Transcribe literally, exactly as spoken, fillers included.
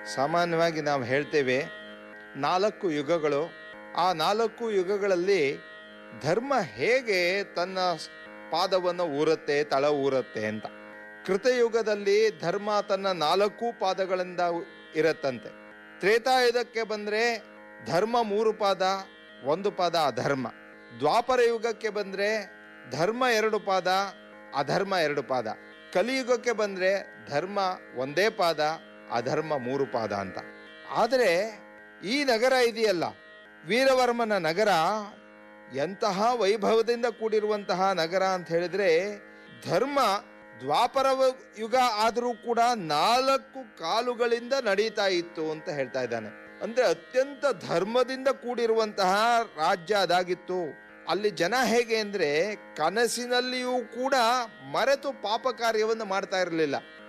ಸಾಮಾನ್ಯವಾಗಿ ನಾವು ಹೇಳ್ತೇವೆ ನಾಲ್ಕು ಯುಗಗಳು. ಆ ನಾಲ್ಕು ಯುಗಗಳಲ್ಲಿ ಧರ್ಮ ಹೇಗೆ ತನ್ನ ಪಾದವನ್ನು ಊರುತ್ತೆ, ತಳ ಊರುತ್ತೆ ಅಂತ. ಕೃತಯುಗದಲ್ಲಿ ಧರ್ಮ ತನ್ನ ನಾಲ್ಕು ಪಾದಗಳಿಂದ ಇರತ್ತಂತೆ. ತ್ರೇತಾಯುಗಕ್ಕೆ ಬಂದರೆ ಧರ್ಮ ಮೂರು ಪಾದ, ಒಂದು ಪಾದ ಅಧರ್ಮ. ದ್ವಾಪರ ಯುಗಕ್ಕೆ ಬಂದರೆ ಧರ್ಮ ಎರಡು ಪಾದ, ಅಧರ್ಮ ಎರಡು ಪಾದ. ಕಲಿಯುಗಕ್ಕೆ ಬಂದರೆ ಧರ್ಮ ಒಂದೇ ಪಾದ, ಅಧರ್ಮ ಮೂರು ಪಾದ ಅಂತ. ಆದರೆ ಈ ನಗರ ಇದೆಯಲ್ಲ, ವೀರವರ್ಮನ ನಗರ, ಎಂತಹ ವೈಭವದಿಂದ ಕೂಡಿರುವಂತಹ ನಗರ ಅಂತ ಹೇಳಿದ್ರೆ, ಧರ್ಮ ದ್ವಾಪರ ಯುಗ ಆದರೂ ಕೂಡ ನಾಲ್ಕು ಕಾಲುಗಳಿಂದ ನಡೀತಾ ಇತ್ತು ಅಂತ ಹೇಳ್ತಾ ಇದ್ದಾನೆ. ಅಂದ್ರೆ ಅತ್ಯಂತ ಧರ್ಮದಿಂದ ಕೂಡಿರುವಂತಹ ರಾಜ್ಯ ಅದಾಗಿತ್ತು. ಅಲ್ಲಿ ಜನ ಹೇಗೆ ಅಂದ್ರೆ ಕನಸಿನಲ್ಲಿಯೂ ಕೂಡ ಮರೆತು ಪಾಪ ಕಾರ್ಯವನ್ನು ಮಾಡ್ತಾ ಇರಲಿಲ್ಲ.